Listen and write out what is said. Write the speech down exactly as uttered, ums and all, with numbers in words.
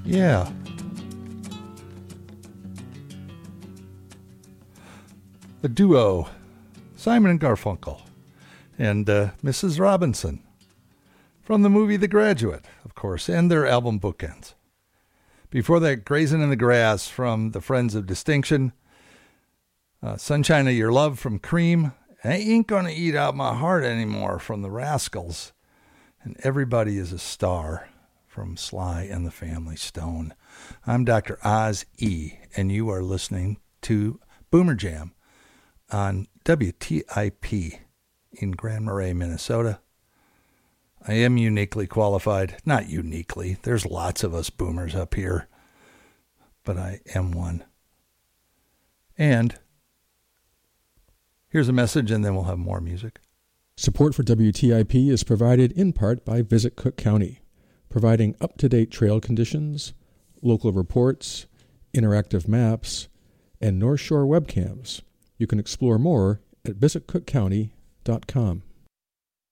Yeah. A duo, Simon and Garfunkel, and uh, Missus Robinson, from the movie The Graduate, of course, and their album Bookends. Before that, Grazing in the Grass from the Friends of Distinction, uh, Sunshine of Your Love from Cream, I Ain't Gonna Eat Out My Heart Anymore from the Rascals, and Everybody is a Star from Sly and the Family Stone. I'm Doctor Oz E, and you are listening to Boomer Jam on W T I P in Grand Marais, Minnesota. I am uniquely qualified. Not uniquely. There's lots of us boomers up here, but I am one. And here's a message, and then we'll have more music. Support for W T I P is provided in part by Visit Cook County, providing up-to-date trail conditions, local reports, interactive maps, and North Shore webcams. You can explore more at visit cook county dot com.